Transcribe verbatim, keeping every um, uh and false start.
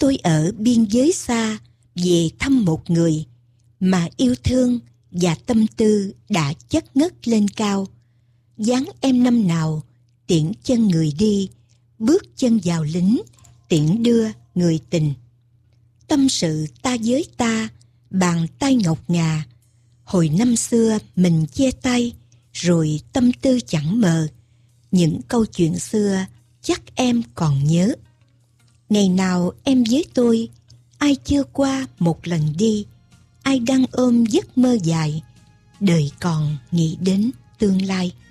tôi ở biên giới xa về thăm một người mà yêu thương và tâm tư đã chất ngất lên cao. Dáng em năm nào tiễn chân người đi, bước chân vào lính tiễn đưa người tình. Tâm sự ta với ta, bàn tay ngọc ngà. Hồi năm xưa mình chia tay, rồi tâm tư chẳng mờ. Những câu chuyện xưa chắc em còn nhớ. Ngày nào em với tôi, ai chưa qua một lần đi, ai đang ôm giấc mơ dài, đời còn nghĩ đến tương lai.